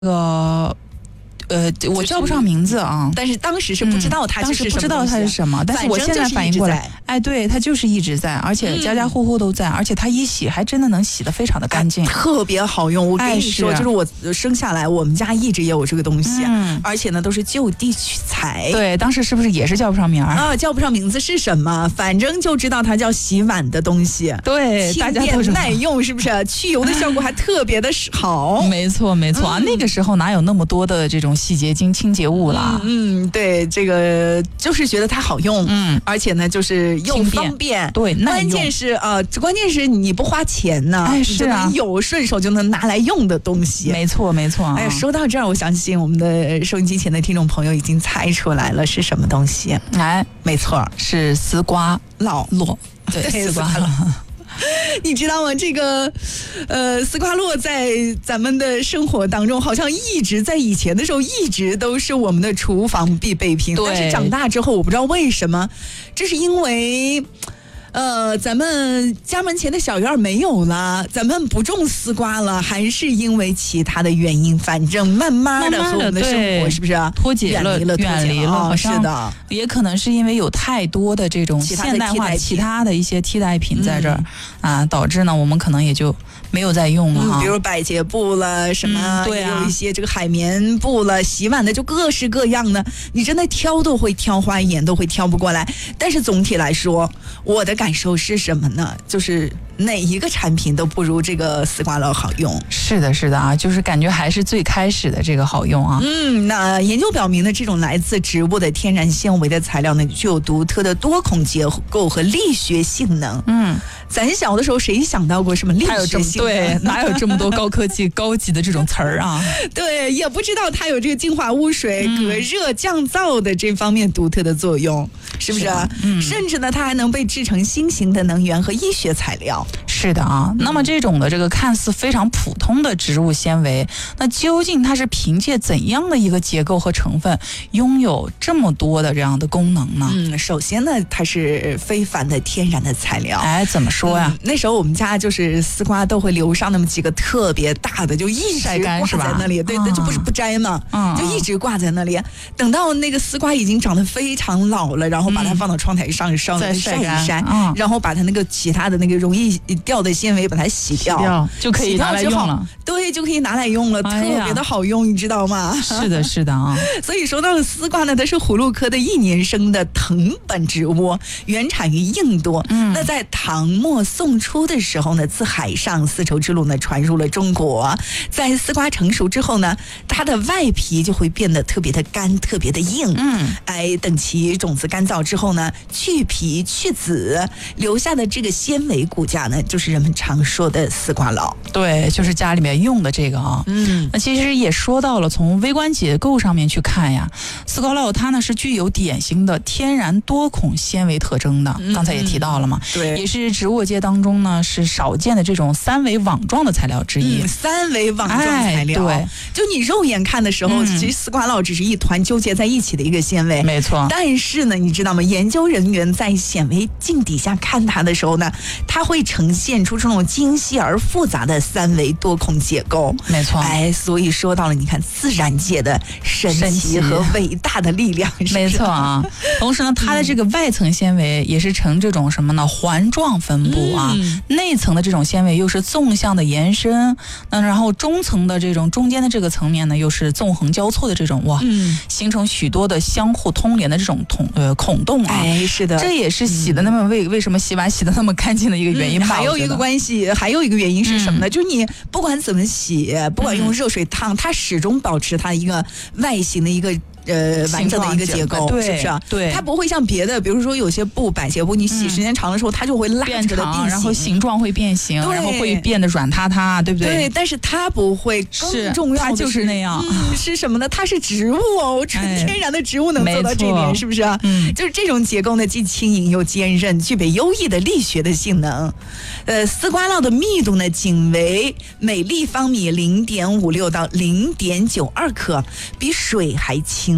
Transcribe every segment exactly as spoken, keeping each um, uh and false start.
个。呃，我叫不上名字啊， 但是当时是不知道它是什么、嗯、 当时不知道它是什么，但是我现在反应过来，哎，对，它就是一直在，而且家家户户都在，嗯、而且它一洗还真的能洗得非常的干净， 特别好用。我跟你说，哎、是就是我生下来，我们家一直也有这个东西，嗯、而且呢都是就地取材。 对，当时是不是也是叫不上名儿啊？叫不上名字是什么？反正就知道它叫洗碗的东西。 对，大家都耐用，是不是？去油的效果还特别的好。 没错，没错啊、嗯！那个时候哪有那么多的这种洗洁精、清洁物啦？ 嗯，嗯对，这个就是觉得它好用，嗯，而且呢，就是又方便， 对， 关键是呃，关键是你不花钱呢， 哎，是啊， 你有顺手就能拿来用的东西， 没错，没错。 哎，说到这儿，我相信我们的收音机前的听众朋友已经猜出来了是什么东西， 哎， 没错， 是丝瓜酪酪，对，丝瓜酪。 你知道吗？这个，呃，丝瓜酪在咱们的生活当中，好像一直在以前的时候一直都是我们的厨房必备品。但是长大之后，我不知道为什么，这是因为。呃，咱们家门前的小院没有了，咱们不种丝瓜了，还是因为其他的原因？反正慢慢的和我们的生活是不是脱节了、远离了、 远离了？ 哦、 是的， 也可能是因为有太多的这种现代化、其他的一些替代品在这儿、嗯、啊，导致呢，我们可能也就没有再用了、 嗯。比如百洁布了，什么、嗯、对啊，有一些这个海绵布了，洗碗的就各式各样的，你真的挑都会挑花眼，都会挑不过来。但是总体来说，我的感受是什么呢？就是哪一个产品都不如这个丝瓜酪好用。 是的，是的啊，就是感觉还是最开始的这个好用啊。 嗯，那研究表明呢，这种来自植物的天然纤维的材料呢，具有独特的多孔结构和力学性能。嗯，咱小的时候谁想到过什么力学性能？ 对，哪有这么多高科技、高级的这种词儿啊？ 对，也不知道它有这个净化污水、嗯、隔热、降噪的这方面独特的作用，是不是？是嗯，甚至呢，它还能被制成新型的能源和医学材料。 是的啊，那么这种的这个看似非常普通的植物纤维，那究竟它是凭借怎样的一个结构和成分，拥有这么多的这样的功能呢？ 嗯，首先呢，它是非凡的天然的材料。 哎，怎么说呀？ 嗯、那时候我们家就是丝瓜都会留上那么几个特别大的，就一直挂在那里。对，那、嗯、就不是不摘嘛，嗯，就一直挂在那里。等到那个丝瓜已经长得非常老了，然后把它放到窗台上稍微晒一晒，嗯，然后把它那个其他的那个容易掉的纤维把它洗掉，洗掉就可以拿来用了。 对，就可以拿来用了，哎、特别的好用，你知道吗？ 是的，是的啊。 所以说到了丝瓜呢，它是葫芦科的一年生的藤本植物，原产于印度。嗯，那在唐末宋初的时候呢，自海上丝绸之路呢传入了中国。在丝瓜成熟之后呢，它的外皮就会变得特别的干，特别的硬。嗯，哎，等其种子干燥之后呢，去皮去籽，留下的这个纤维骨架呢，就是人们常说的丝瓜酪。 对，就是家里面用的这个啊。嗯，那其实也说到了，从微观结构上面去看呀，丝瓜酪它呢是具有典型的天然多孔纤维特征的。嗯、刚才也提到了嘛， 对， 也是植物界当中呢是少见的这种三维网状的材料之一。 嗯、三维网状材料， 哎、对， 就你肉眼看的时候，嗯、其实丝瓜酪只是一团纠结在一起的一个纤维， 没错。 但是呢，你知道吗？研究人员在显微镜底下看它的时候呢，它会呈现出这种精细而复杂的三维多孔结构。 没错， 哎，所以说到了，你看自然界的神奇和伟大的力量，是不是？ 没错啊。同时呢，它的这个外层纤维也是呈这种什么呢？环状分布啊。嗯、内层的这种纤维又是纵向的延伸，那然后中层的这种中间的这个层面呢，又是纵横交错的这种哇，嗯、形成许多的相互通连的这种孔呃孔洞啊。 哎，是的， 这也是洗的那么为、嗯、为什么洗碗洗的那么干净的一个原因。 嗯、还有一个关系，还有一个原因是什么呢？嗯、就是你不管怎么洗，不管用热水烫，嗯、它始终保持它一个外形的一个。呃，完整的一个结构， 对是不是？ 对， 它不会像别的，比如说有些布、百洁布，你洗时间长的时候，嗯、它就会拉变长， 然后形状会变形，然后会变得软塌塌，对不对？ 对，但是它不会。更重要的是， 它就是那样。 嗯、是什么呢？它是植物哦，纯天然的植物能做到这点，是不是？嗯，就是这种结构呢，既轻盈又坚韧，具备优异的力学的性能。呃，丝瓜酪的密度呢，仅为每立方米零点五六到零点九二克，比水还轻。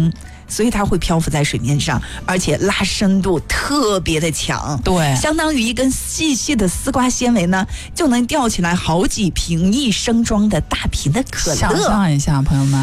所以它会漂浮在水面上，而且拉伸度特别的强。 对， 相当于一根细细的丝瓜纤维呢，就能吊起来好几瓶一升装的大瓶的可乐。 想象一下，朋友们。